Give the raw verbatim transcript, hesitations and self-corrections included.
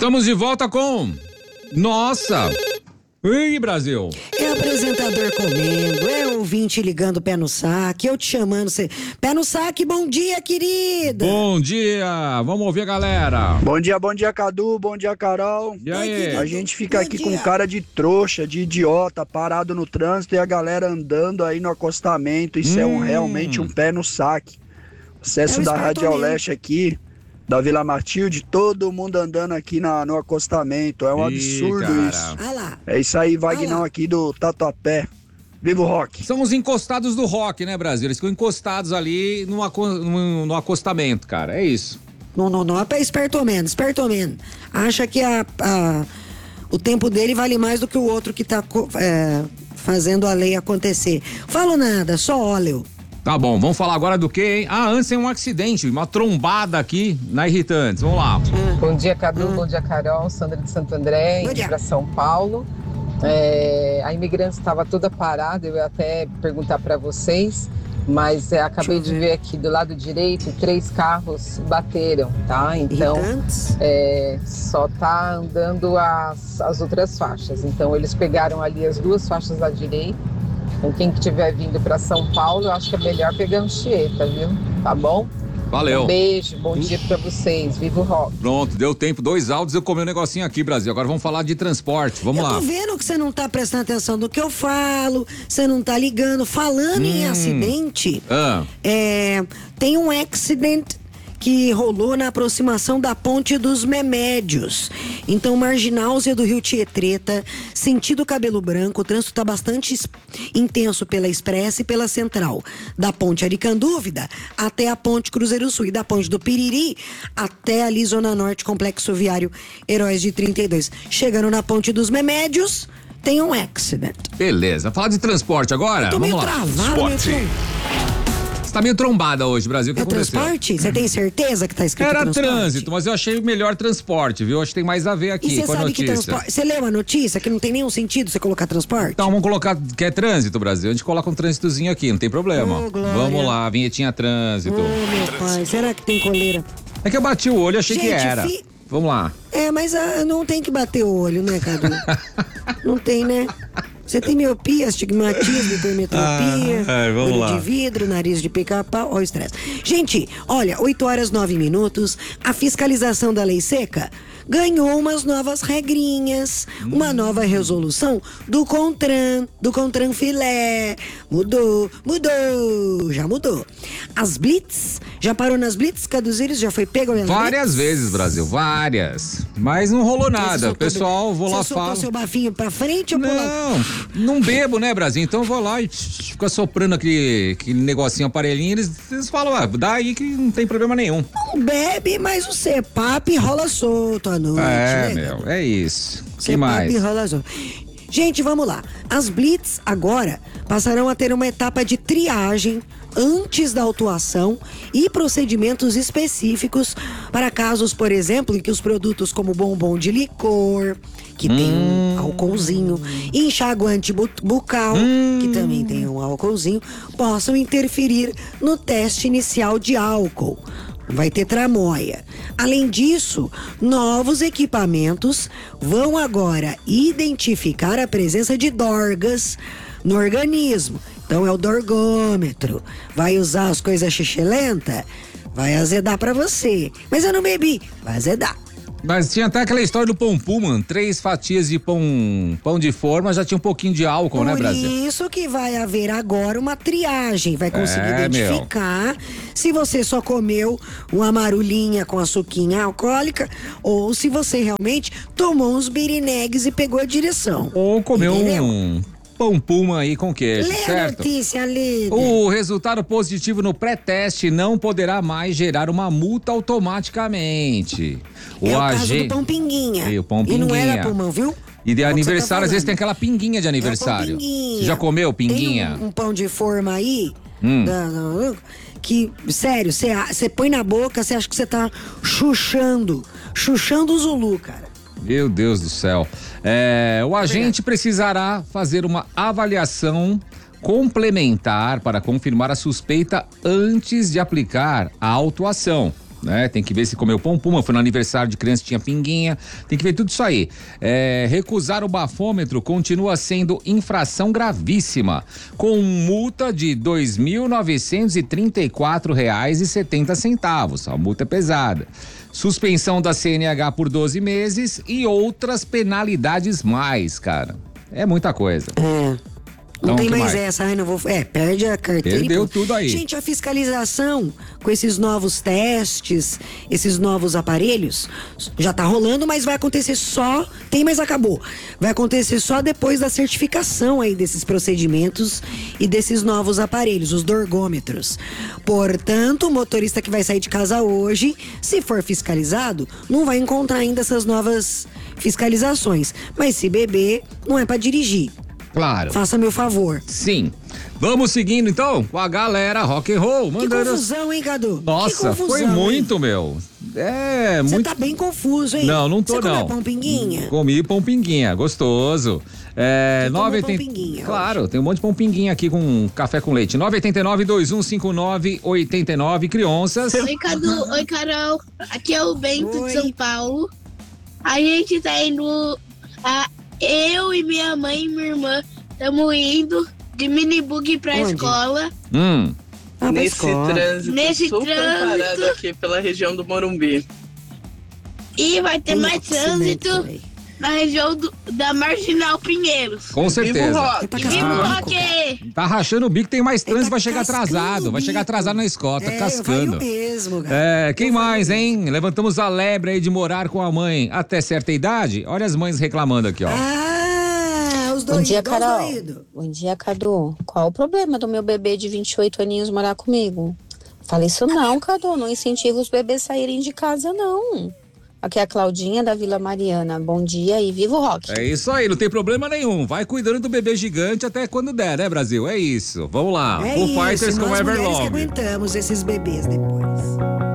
Estamos de volta com... Nossa! Ih, Brasil! É apresentador comendo, é ouvinte ligando pé no saque, eu te chamando, você... Pé no saque, bom dia, querida! Bom dia! Vamos ouvir a galera! Bom dia, bom dia, Cadu, bom dia, Carol. E aí? A gente fica Bom aqui dia. com cara de trouxa, de idiota, parado no trânsito e a galera andando aí no acostamento. Isso é um, Hum. realmente um pé no saque. Acesso É o da Rádio ao Espartomento. Leste aqui, da Vila Matilde, todo mundo andando aqui na, no acostamento. É um Ih, absurdo cara. isso. Ah lá, É isso aí, Ah Vagnão lá. aqui do Tatuapé. Viva o rock! São os encostados do rock, né, Brasil? Eles ficam encostados ali no, aco- no, no acostamento, cara. É isso. não, não, não, é esperto menos, esperto menos. Acha que a, a- o tempo dele vale mais do que o outro que tá co- é, fazendo a lei acontecer. Falo nada, só óleo. Tá bom, vamos falar agora do quê, hein? Ah, antes tem um acidente, uma trombada aqui na Irritantes. Vamos lá. Bom dia, Cadu. Bom dia, Carol. Sandra de Santo André, Bom indo dia. para São Paulo. É, a imigrante estava toda parada, eu ia até perguntar para vocês, mas é, acabei Deixa eu de ver. ver aqui do lado direito, três carros bateram, tá? Então, Irritantes. é, só tá andando as, as outras faixas. Então, eles pegaram ali as duas faixas da direita. Então, quem que estiver vindo para São Paulo, eu acho que é melhor pegar Anchieta, viu? Tá bom? Valeu. Um beijo, bom dia para vocês. Viva o rock! Pronto, deu tempo, dois áudios, eu comi um negocinho aqui, Brasil. Agora vamos falar de transporte, vamos Eu lá. tô vendo que você não tá prestando atenção no que eu falo, você não tá ligando. Falando em Hum. acidente, Ah, é, tem um acidente que rolou na aproximação da Ponte dos Memédios. Então, Marginalzia do Rio Tietreta, sentido Cabelo Branco, o trânsito está bastante es- intenso pela Expressa e pela Central. Da Ponte Aricandúvida até a Ponte Cruzeiro Sul. E da Ponte do Piriri até ali Zona Norte, Complexo Viário Heróis de trinta e dois. Chegando na Ponte dos Memédios, tem um acident. beleza. Falar de transporte agora? Tô meio Vamos lá. travado, meio trom- Você tá meio trombada hoje, Brasil. O que É aconteceu? transporte? Você tem certeza que tá escrito Era transporte? trânsito, mas eu achei melhor transporte, viu? Acho que tem mais a ver aqui E você com a sabe que notícia. transporte. Você leu a notícia que não tem nenhum sentido você colocar transporte? Então vamos colocar que é trânsito, Brasil. A gente coloca um trânsitozinho aqui, não tem problema. Ô, glória. Vamos lá, vinhetinha trânsito. Ô, meu pai, será que tem coleira? É que eu bati o olho e achei que Gente, era. fi- Vamos lá. É, mas ah, não tem que bater o olho, né, Cadu? Não tem, né? Você tem miopia, astigmatismo, hipermetropia, Ah, é, vamos olho lá. de vidro, nariz de pica-pau, ó o estresse. Gente, olha, oito horas nove minutos, a fiscalização da lei seca ganhou umas novas regrinhas, uma nova resolução do CONTRAN, do CONTRAN Filé. Mudou, mudou, já mudou. As blitz, já parou nas blitz, Caduzíris? Já foi pego nas Várias blitz? vezes, Brasil, várias. Mas não rolou Você nada. soltou- Pessoal, vou lá Você soltou falar. seu bafinho pra frente ou pro lado? Não, não bebo, né, Brasil? Então eu vou lá e fica soprando aquele, aquele negocinho, aparelhinho. Eles, eles falam, ah, dá aí que não tem problema nenhum. Não bebe, mas o C-P A P rola solto à noite, É, né? meu, é isso. Que C-P A P mais? rola solto. Gente, vamos lá. As blitz agora passarão a ter uma etapa de triagem antes da autuação e procedimentos específicos para casos, por exemplo, em que os produtos como bombom de licor, que tem um álcoolzinho, e enxaguante bu- bucal, que também tem um álcoolzinho, possam interferir no teste inicial de álcool. Vai ter tramóia. Além disso, novos equipamentos vão agora identificar a presença de dorgas no organismo. Então é o dorgômetro. Vai usar as coisas xixelenta? Vai azedar pra você. Mas eu não bebi. Vai azedar. Mas tinha até aquela história do pão Pullman, três fatias de pão, pão de forma, já tinha um pouquinho de álcool, né, Por Brasil? isso que vai haver agora uma triagem. Vai conseguir É, identificar se você só comeu uma marulinha com açuquinha alcoólica ou se você realmente tomou uns birinegues e pegou a direção. Ou comeu Entendeu? um pão Pullman aí com queijo, Lê a certo? notícia, líder. O resultado positivo no pré-teste não poderá mais gerar uma multa automaticamente. É o caso agente- do pão pinguinha. E o pão E não pinguinha. era pulmão, viu? E de É o que aniversário, às você vezes tá tem aquela pinguinha de falando. aniversário. É o pão pinguinha. Você já comeu pinguinha? Tem um, um pão de forma aí, Hum. da- da- que, sério, você a- você põe na boca, você acha que você tá chuchando. Chuchando o Zulu, cara. Meu Deus do céu. É, o agente precisará fazer uma avaliação complementar para confirmar a suspeita antes de aplicar a autuação. né? Tem que ver se comeu pão puma, foi no aniversário de criança, tinha pinguinha, tem que ver tudo isso aí. É, recusar o bafômetro continua sendo infração gravíssima, com multa de dois mil novecentos e trinta e quatro reais e setenta centavos. A multa é pesada. Suspensão da C N H por doze meses e outras penalidades mais, cara. É muita coisa. É. Não Então, tem que mais, mais? essa, ai, não vou. É, perde a carteira. Perdeu e tudo aí. Gente, a fiscalização com esses novos testes, esses novos aparelhos, já tá rolando, mas vai acontecer só. Tem, mas acabou. Vai acontecer só depois da certificação aí desses procedimentos e desses novos aparelhos, os dorgômetros. Portanto, o motorista que vai sair de casa hoje, se for fiscalizado, não vai encontrar ainda essas novas fiscalizações. Mas se beber, não é pra dirigir. Claro. Faça meu favor. Sim. Vamos seguindo então com a galera rock and roll. Que Mandando... confusão, hein, Cadu? Nossa, Que confusão, foi muito, hein? meu. É, Você muito. tá bem confuso, hein? Não, não tô, Você não. comeu pão pinguinha? Comi pão pinguinha, gostoso. É, Você tomou nove pão oitenta... pinguinha Claro, tem um monte de pão pinguinha aqui com café com leite. nove oito nove, dois um cinco nove, oito nove, crianças. Oi, Cadu. Oi, Carol. Aqui é o Bento Oi. de São Paulo. A gente tá indo. A, eu e minha mãe e minha irmã estamos indo de minibug pra Onde? escola. Hum, Ah, pra Nesse escola. trânsito Nesse super trânsito. parado aqui pela região do Morumbi. E vai ter mais Tem acidente, trânsito véi. na região do- da Marginal Pinheiros. com Viva o certeza. rock! Tá E viva o cascando, rock! Tá rachando o bico, tem mais trânsito, tá vai chegar cascando atrasado. o Vai chegar bico. atrasado na escola, tá É, cascando. Eu faria o mesmo, cara. É, quem Eu faria mais, o mesmo. hein? Levantamos a lebre aí de morar com a mãe até certa idade. Olha as mães reclamando aqui, ó. Ah, os dois. Bom dia, os Carol. doidos. Bom dia, Cadu. Qual o problema do meu bebê de vinte e oito aninhos morar comigo? Falei isso não, Cadu. Não incentiva os bebês a saírem de casa, não. Aqui é a Claudinha da Vila Mariana. Bom dia e viva o rock. É isso aí, não tem problema nenhum. Vai cuidando do bebê gigante até quando der, né, Brasil? É isso. Vamos lá. É Foo isso, Fighters com nós mulheres que Everlong. aguentamos esses bebês depois.